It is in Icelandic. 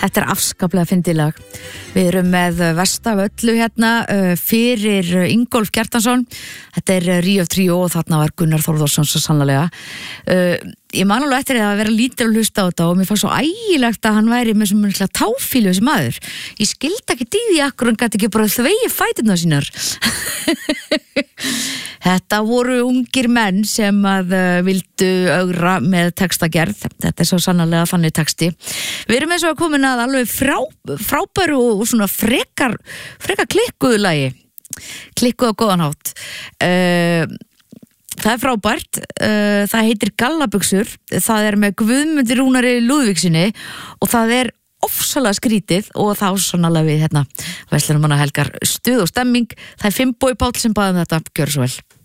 Þetta afskaplega fyndilag. Við erum með Vestavöllu hérna fyrir Ingólf Kjartansson. Þetta Ríó Tríó og þarna var Gunnar Þórðarsson svo sannlega. Ég man alveg eftir að vera lítil að hlusta á þetta og mér fannst svo ægilegt að hann væri með svo mjög táfílu þessi maður. Ég skildi ekki því akkur hann gæti ekki bara þvegi fæturnar sínar. Þetta voru ungir menn sem að vildu ögra með textagerð. Þetta svo sannarlega þannig texti. Við erum eins og að komin að alveg frábæru og svona frekar klikkuðu lagi. Klikkuðu á góðan hátt. Það frábært, það heitir Gallabuxur, það með Guðmundi Rúnari Lúðvíksinni og það ofsalega skrítið og þá sannarlega við hérna Verslunumanna helgar stuð og stemming, það Finnbogi Páll sem baði þetta, gjörðu svo vel.